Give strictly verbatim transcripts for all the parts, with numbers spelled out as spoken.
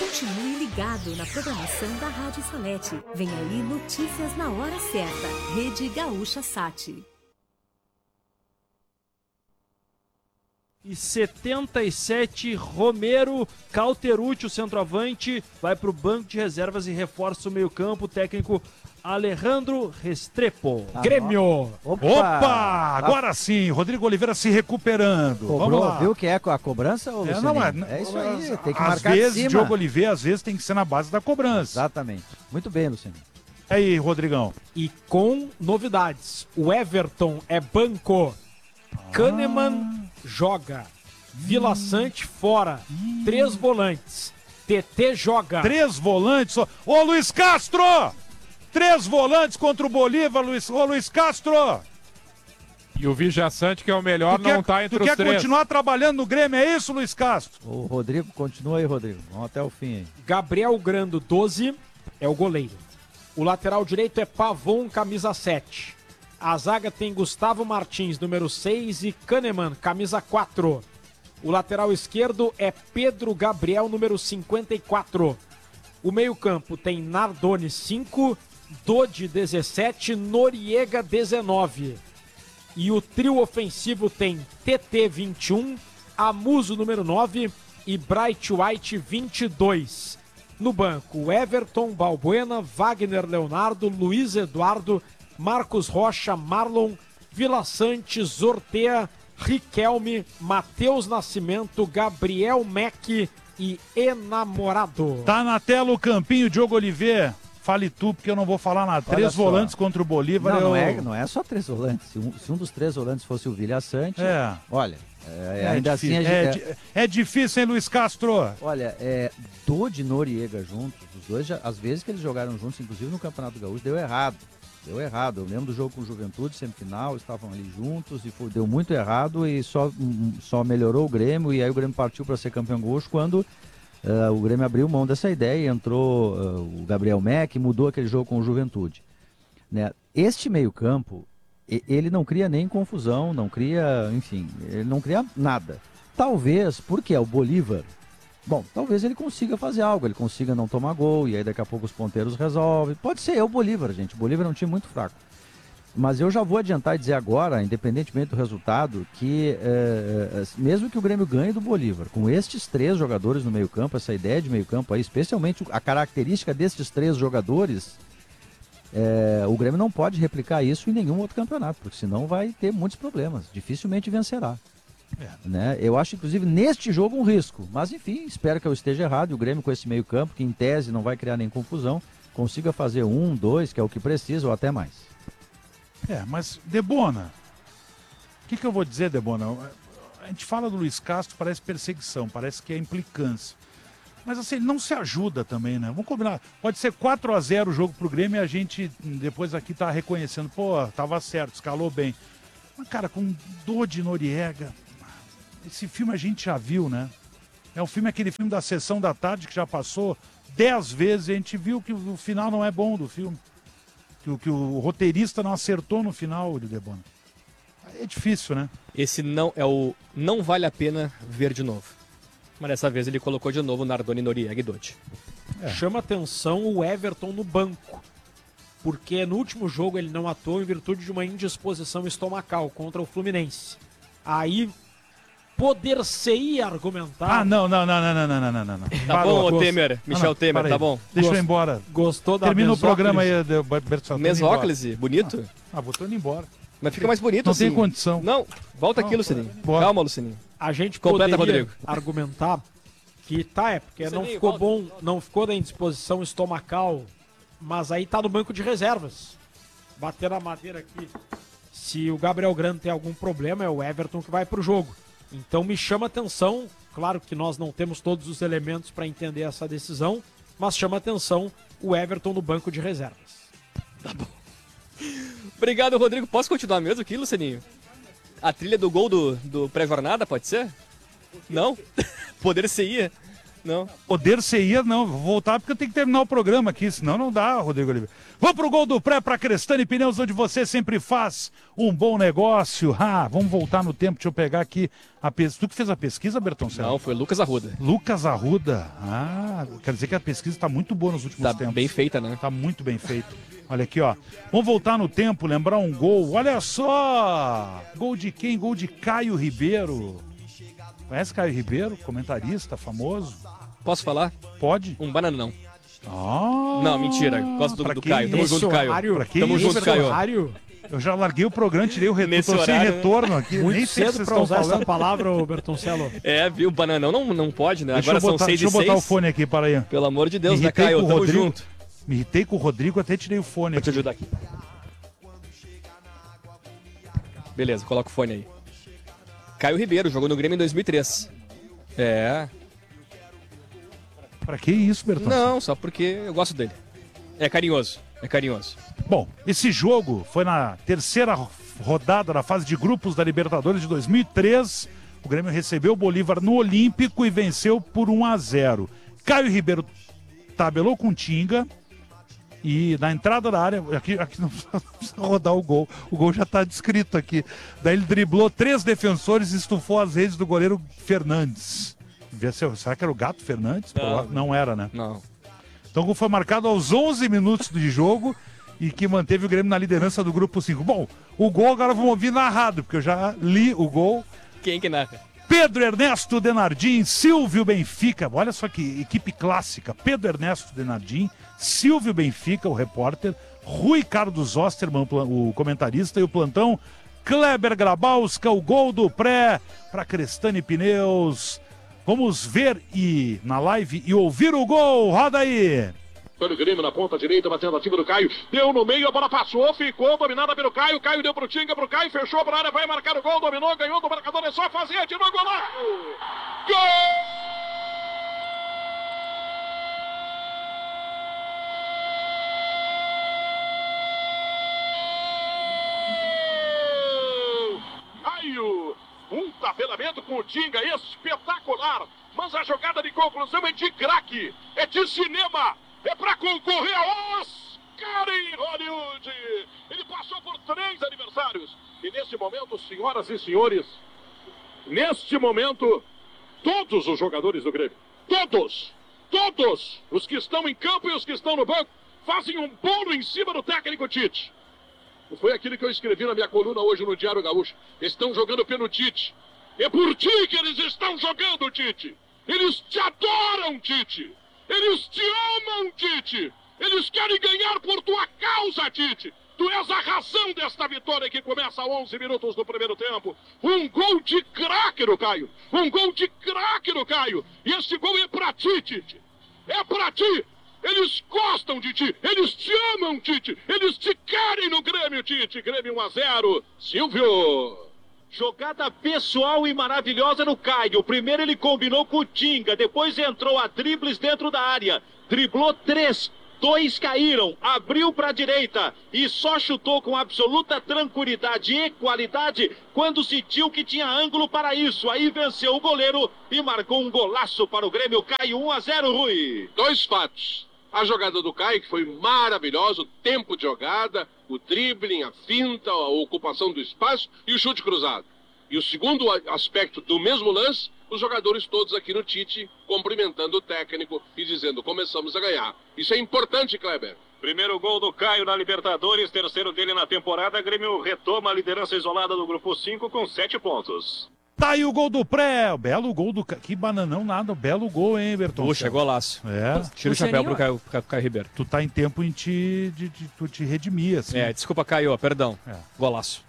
Continue ligado na programação da Rádio Salete. Vem aí notícias na hora certa. Rede Gaúcha Sat. E setenta e sete, Romero Cauterucci, o centroavante, vai para o banco de reservas e reforça o meio-campo. O técnico Alejandro Restrepo. Ah, Grêmio! Opa! Opa! Agora sim, Rodrigo Oliveira se recuperando. Cobrou, Vamos lá. viu que é a cobrança? Ou É, não, é, é isso aí, tem que às marcar vezes, de cima. Diogo Oliveira, às vezes tem que ser na base da cobrança. Exatamente. Muito bem, Luciano. E aí, Rodrigão? E com novidades, o Everton é banco. Kahneman joga. Vila Sante fora. Três volantes. T T joga. Três volantes só. Ô, Luiz Castro! Três volantes contra o Bolívar, Luiz, ô, Luiz Castro! E o Vijaçante, que é o melhor, Tu não quer, tá entre tu os quer três. continuar trabalhando no Grêmio, é isso, Luiz Castro? O Rodrigo, continua aí, Rodrigo. Vamos até o fim aí. Gabriel Grando, doze, é o goleiro. O lateral direito é Pavon, camisa sete. A zaga tem Gustavo Martins, número seis, e Kahneman, camisa quatro. O lateral esquerdo é Pedro Gabriel, número cinquenta e quatro. O meio-campo tem Nardoni, cinco, Dodi, dezessete, Noriega, dezenove. E o trio ofensivo tem T T, vinte e um, Amuso, número nove, e Bright White, vinte e dois. No banco, Everton, Balbuena, Wagner Leonardo, Luiz Eduardo, Marcos Rocha, Marlon, Vila Sante, Zortea, Riquelme, Matheus Nascimento, Gabriel Meck e Enamorado. Tá na tela o campinho, Diogo Oliveira. Fale tu, porque eu não vou falar nada. Olha Três só. volantes contra o Bolívar. Não, eu... não, é, não é só três volantes. Se um, se um dos três volantes fosse o Vila Sante, É. olha, é, É ainda difícil. assim... A é, gente, di- é difícil, hein, Luiz Castro? Olha, é, Dodi e Noriega juntos, os dois, já, às vezes que eles jogaram juntos, inclusive no Campeonato Gaúcho, deu errado. Deu errado. Eu lembro do jogo com o Juventude, semifinal, estavam ali juntos e foi, deu muito errado e só, um, só melhorou o Grêmio. E aí o Grêmio partiu para ser campeão gaúcho quando uh, o Grêmio abriu mão dessa ideia e entrou uh, o Gabriel Meck e mudou aquele jogo com o Juventude. Né? Este meio-campo, ele não cria nem confusão, não cria, enfim, ele não cria nada. Talvez, porque é o Bolívar. Bom, talvez ele consiga fazer algo, ele consiga não tomar gol, e aí daqui a pouco os ponteiros resolvem. Pode ser, é o Bolívar, gente. O Bolívar é um time muito fraco. Mas eu já vou adiantar e dizer agora, independentemente do resultado, que é, mesmo que o Grêmio ganhe do Bolívar, com estes três jogadores no meio-campo, essa ideia de meio-campo aí, especialmente a característica destes três jogadores, é, o Grêmio não pode replicar isso em nenhum outro campeonato, porque senão vai ter muitos problemas. Dificilmente vencerá. É. Né? Eu acho, inclusive, neste jogo um risco. Mas, enfim, espero que eu esteja errado. E o Grêmio com esse meio campo, que em tese não vai criar nem confusão, consiga fazer um, dois, que é o que precisa, ou até mais. É, mas, Debona, o que, que eu vou dizer, Debona? A gente fala do Luiz Castro, parece perseguição, parece que é implicância. Mas, assim, ele não se ajuda também, né? Vamos combinar. Pode ser quatro a zero o jogo pro Grêmio e a gente depois aqui tá reconhecendo. Pô, tava certo, escalou bem. Mas, cara, com Dodi Noriega... Esse filme a gente já viu, né? É um filme, aquele filme da Sessão da Tarde que já passou dez vezes e a gente viu que o final não é bom do filme. Que o, que o roteirista não acertou no final, de Debona. É difícil, né? Esse não é o não vale a pena ver de novo. Mas dessa vez ele colocou de novo Nardoni, Noriega e Dodi. É. Chama atenção o Everton no banco. Porque no último jogo ele não atuou em virtude de uma indisposição estomacal contra o Fluminense. Aí... Poder-se-ia argumentar. Ah, não, não, não, não, não, não, não, não. Tá Parou. bom, o Temer, Michel não, não, Temer, tá bom. Deixa Gost... eu ir embora. Gostou da Termina o mesóclise? programa aí, Bertão. Mesóclise, bonito? Ah, botou ele embora. Mas fica mais bonito não assim. Não tem condição. Não, volta aqui, Lucininho. Calma, Lucininho. A gente Completa, poderia Rodrigo. argumentar que tá, é porque Lucininho, não ficou volta, bom, volta. não ficou da indisposição estomacal, mas aí tá no banco de reservas. Bater na madeira aqui. Se o Gabriel Grande tem algum problema, é o Everton que vai pro jogo. Então me chama atenção, claro que nós não temos todos os elementos para entender essa decisão, mas chama atenção o Everton no banco de reservas. Tá bom. Obrigado, Rodrigo. Posso continuar mesmo aqui, Lucininho? A trilha do gol do, do pré-jornada, pode ser? Não? Poder-se-ia. Não. Poder-se-ia, não. Vou voltar porque eu tenho que terminar o programa aqui, senão não dá, Rodrigo Oliveira. Vamos pro Gol do Pré, pra Crestani Pneus, onde você sempre faz um bom negócio. Ah, vamos voltar no tempo, deixa eu pegar aqui a pesquisa. Tu que fez a pesquisa, Bertoncello? Não, foi Lucas Arruda. Lucas Arruda. Ah, quer dizer que a pesquisa está muito boa nos últimos Tá tempos. bem feita, né? Tá muito bem feita. Olha aqui, ó. Vamos voltar no tempo, lembrar um gol. Olha só! Gol de quem? Gol de Caio Ribeiro. Conhece Caio Ribeiro? Comentarista famoso. Posso falar? Pode? Um bananão. Ah, Não, mentira. Gosto do, pra do quem? Caio. Tamo Nesse junto, Caio. horário? Pra que Tamo isso? junto, Caio. Horário? Eu já larguei o programa, tirei o retorno. Nesse Tô sem horário, né? retorno aqui. Muito Nem sei o que cedo vocês pra estão usar falando. essa palavra, ô Bertoncello. É, viu? Bananão não, não pode, né? Deixa Agora eu botar, são seis deixa e eu botar seis. o fone aqui, para aí. Pelo amor de Deus, Me né, irritei Caio? com o Tamo Rodrigo. junto. Me irritei com o Rodrigo, até tirei o fone Vou te aqui. ajudar aqui. Beleza, coloca o fone aí. Caio Ribeiro, jogou no Grêmio em dois mil e três. É. Pra que isso, Bertão? Não, só porque eu gosto dele. É carinhoso, é carinhoso. Bom, esse jogo foi na terceira rodada da fase de grupos da Libertadores de dois mil e três. O Grêmio recebeu o Bolívar no Olímpico e venceu por um a zero. Caio Ribeiro tabelou com Tinga e na entrada da área, aqui, aqui não precisa rodar o gol, o gol já está descrito aqui. Daí ele driblou três defensores e estufou as redes do goleiro Fernandes. Será que era o Gato Fernandes? Não, não era, né? Não. Então o gol foi marcado aos onze minutos de jogo e que manteve o Grêmio na liderança do grupo cinco. Bom, o gol agora vamos ouvir narrado, porque eu já li o gol. Quem que narra? Pedro Ernesto Denardim, Silvio Benfica. Olha só que equipe clássica. Pedro Ernesto Denardim, Silvio Benfica, o repórter, Rui Carlos Osterman, o comentarista, e o plantão Kleber Grabowska, o gol do Pré para Crestani Pneus. Vamos ver e na live e ouvir o gol. Roda aí. Olha o Grêmio na ponta direita, batendo ativo do Caio. Deu no meio, a bola passou, ficou dominada pelo Caio. Caio deu pro Tinga, pro Caio, fechou pra área, vai marcar o gol, dominou, ganhou do marcador, é só fazer, atirou, golaço! Gol! Caio! Um tabelamento com o Tinga espetacular, mas a jogada de conclusão é de craque, é de cinema, é para concorrer a Oscar em Hollywood. Ele passou por três aniversários e nesse momento, senhoras e senhores, neste momento, todos os jogadores do Grêmio, todos, todos, os que estão em campo e os que estão no banco, fazem um bolo em cima do técnico Tite. Foi aquilo que eu escrevi na minha coluna hoje no Diário Gaúcho. Estão jogando pelo Tite. É por ti que eles estão jogando, Tite. Eles te adoram, Tite. Eles te amam, Tite. Eles querem ganhar por tua causa, Tite. Tu és a razão desta vitória que começa a onze minutos do primeiro tempo. Um gol de craque no Caio. Um gol de craque no Caio. E este gol é pra ti, Tite. É pra ti. Eles gostam de ti, eles te amam, Tite, eles te querem no Grêmio, Tite. Grêmio um a zero, Silvio. Jogada pessoal e maravilhosa no Caio. Primeiro ele combinou com o Tinga, depois entrou a dribles dentro da área. Driblou três, dois caíram, abriu para a direita e só chutou com absoluta tranquilidade e qualidade quando sentiu que tinha ângulo para isso. Aí venceu o goleiro e marcou um golaço para o Grêmio. Caio um a zero, Rui. Dois fatos. A jogada do Caio, que foi maravilhosa, o tempo de jogada, o dribbling, a finta, a ocupação do espaço e o chute cruzado. E o segundo aspecto do mesmo lance, os jogadores todos aqui no Tite cumprimentando o técnico e dizendo: começamos a ganhar. Isso é importante, Kleber. Primeiro gol do Caio na Libertadores, terceiro dele na temporada. Grêmio retoma a liderança isolada do Grupo cinco com sete pontos. Tá aí o gol do Pré, o belo gol do... Que bananão nada, belo gol, hein, Berton? Puxa, golaço. É. Tira o chapéu pro Caio, pro Caio Ribeiro. Tu tá em tempo em te, de, de, tu te redimir, assim. É, desculpa, Caio, perdão. É. Golaço.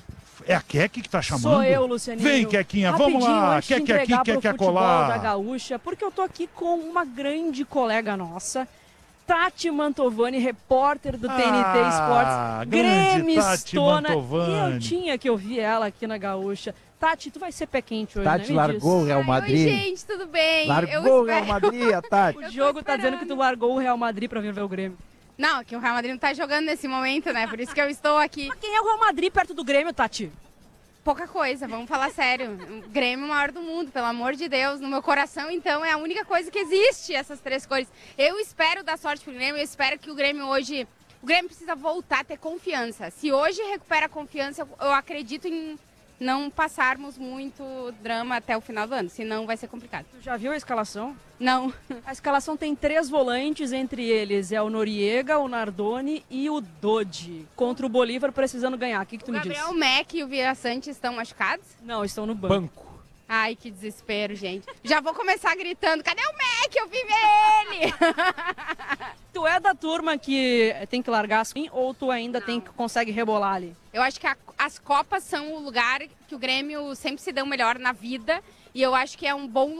É a Keke que tá chamando? Sou eu, Lucianinho. Vem, Kequinha, Rapidinho, vamos lá. antes de Quer que entregar aqui, quer pro que futebol colar? da Gaúcha, porque eu tô aqui com uma grande colega nossa, Tati Mantovani, repórter do T N T Ah, Esportes, grande Tati gremistona. E Mantovani. eu tinha que ouvir ela aqui na Gaúcha. Tati, tu vai ser pé quente hoje, Tati né? Me largou o diz. Real Madrid. Oi, gente, tudo bem? Largou Eu o Real espero- Madrid, a Tati. O Diogo tá dizendo que tu largou o Real Madrid pra vir ver o Grêmio. Não, que o Real Madrid não tá jogando nesse momento, né? Por isso que eu estou aqui. Mas quem é o Real Madrid perto do Grêmio, Tati? pouca coisa, vamos falar sério. O Grêmio é o maior do mundo, pelo amor de Deus. No meu coração, então, é a única coisa que existe, essas três cores. Eu espero dar sorte pro Grêmio, eu espero que o Grêmio hoje... O Grêmio precisa voltar a ter confiança. Se hoje recupera a confiança, eu acredito em não passarmos muito drama até o final do ano, senão vai ser complicado. Tu já viu a escalação? Não. A escalação tem três volantes, entre eles é o Noriega, o Nardoni e o Dodi. Contra o Bolívar precisando ganhar. O que, que tu O me diz? Gabriel Mack e o Vieira Santos estão machucados? Não, estão no banco. Banco. Ai, que desespero, gente. Já vou começar gritando, cadê o Mack? Eu vi ele! Tu é da turma que tem que largar assim ou tu ainda tem que consegue rebolar ali? Eu acho que a- as Copas são o lugar que o Grêmio sempre se deu melhor na vida e eu acho que é um bom lugar